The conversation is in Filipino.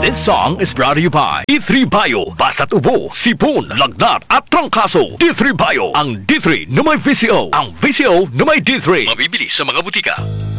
This song is brought to you by D3 Bio. Basta't ubo, sipon, lagnat at trangkaso. D3 Bio. Ang D3 na may VCO. Ang VCO na may D3. Mabibili sa mga butika.